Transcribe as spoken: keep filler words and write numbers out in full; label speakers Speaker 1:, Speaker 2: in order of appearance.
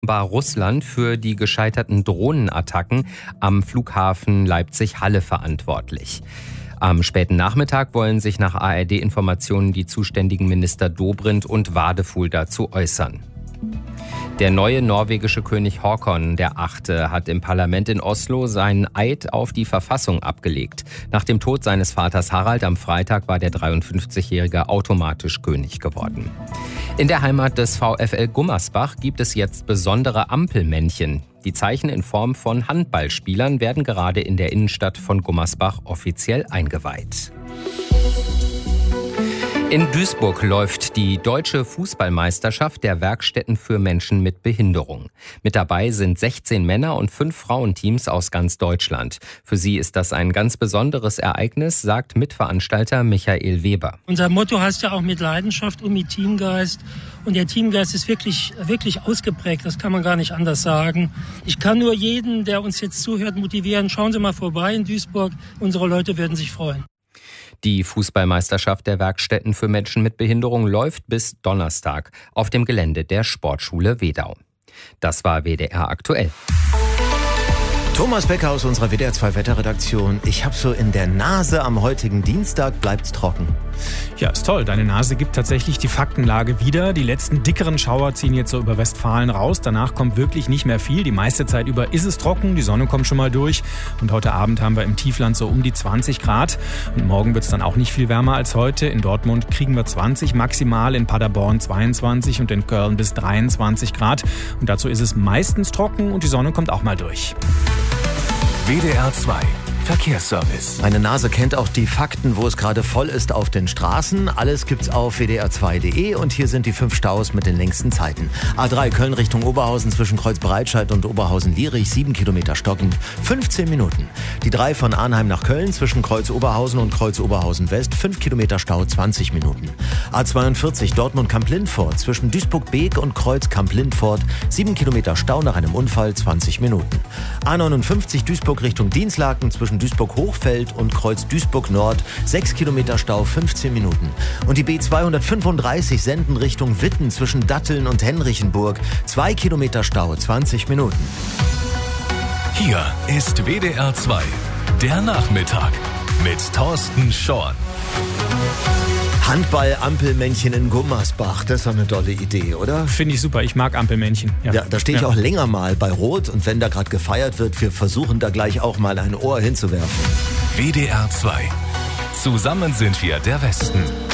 Speaker 1: War Russland für die gescheiterten Drohnenattacken am Flughafen Leipzig-Halle verantwortlich. Am späten Nachmittag wollen sich nach A R D-Informationen die zuständigen Minister Dobrindt und Wadefuhl dazu äußern. Der neue norwegische König Håkon der Achte hat im Parlament in Oslo seinen Eid auf die Verfassung abgelegt. Nach dem Tod seines Vaters Harald am Freitag war der dreiundfünfzigjährige automatisch König geworden. In der Heimat des VfL Gummersbach gibt es jetzt besondere Ampelmännchen. Die Zeichen in Form von Handballspielern werden gerade in der Innenstadt von Gummersbach offiziell eingeweiht. In Duisburg läuft die deutsche Fußballmeisterschaft der Werkstätten für Menschen mit Behinderung. Mit dabei sind sechzehn Männer- und fünf Frauenteams aus ganz Deutschland. Für sie ist das ein ganz besonderes Ereignis, sagt Mitveranstalter Michael Weber.
Speaker 2: Unser Motto heißt ja auch mit Leidenschaft und mit Teamgeist. Und der Teamgeist ist wirklich, wirklich ausgeprägt, das kann man gar nicht anders sagen. Ich kann nur jeden, der uns jetzt zuhört, motivieren. Schauen Sie mal vorbei in Duisburg, unsere Leute würden sich freuen.
Speaker 1: Die Fußballmeisterschaft der Werkstätten für Menschen mit Behinderung läuft bis Donnerstag auf dem Gelände der Sportschule Wedau. Das war W D R aktuell.
Speaker 3: Thomas Becker aus unserer W D R zwei Wetterredaktion. Ich habe so in der Nase, am heutigen Dienstag bleibt's trocken.
Speaker 4: Ja, ist toll. Deine Nase gibt tatsächlich die Faktenlage wieder. Die letzten dickeren Schauer ziehen jetzt so über Westfalen raus. Danach kommt wirklich nicht mehr viel. Die meiste Zeit über ist es trocken. Die Sonne kommt schon mal durch. Und heute Abend haben wir im Tiefland so um die zwanzig Grad. Und morgen wird es dann auch nicht viel wärmer als heute. In Dortmund kriegen wir zwanzig maximal, in Paderborn zweiundzwanzig und in Köln bis dreiundzwanzig Grad. Und dazu ist es meistens trocken und die Sonne kommt auch mal durch.
Speaker 5: W D R zwei Verkehrsservice.
Speaker 3: Meine Nase kennt auch die Fakten, wo es gerade voll ist auf den Straßen. Alles gibt's auf w d r zwei punkt d e und hier sind die fünf Staus mit den längsten Zeiten. A drei Köln Richtung Oberhausen zwischen Kreuzbereitscheid und Oberhausen-Lierich, sieben Kilometer stockend, fünfzehn Minuten. Die drei von Arnheim nach Köln zwischen Kreuz Oberhausen und Kreuz Oberhausen West, fünf Kilometer Stau, zwanzig Minuten. A zweiundvierzig Dortmund-Kamp-Lindfort zwischen Duisburg-Beek und Kreuz Kamp-Lindfort, sieben Kilometer Stau nach einem Unfall, zwanzig Minuten. A neunundfünfzig Duisburg Richtung Dienstlaken zwischen Duisburg-Hochfeld und Kreuz Duisburg-Nord, sechs Kilometer Stau, fünfzehn Minuten. Und die B zweihundertfünfunddreißig Senden Richtung Witten zwischen Datteln und Henrichenburg, zwei Kilometer Stau, zwanzig Minuten.
Speaker 5: Hier ist W D R zwei, der Nachmittag mit Thorsten Schorn.
Speaker 3: Handball-Ampelmännchen in Gummersbach, das ist doch eine tolle Idee, oder?
Speaker 4: Finde ich super, ich mag Ampelmännchen.
Speaker 3: Ja, ja da stehe ich ja. auch länger mal bei Rot und wenn da gerade gefeiert wird, wir versuchen da gleich auch mal ein Ohr hinzuwerfen.
Speaker 5: W D R zwei. Zusammen sind wir der Westen.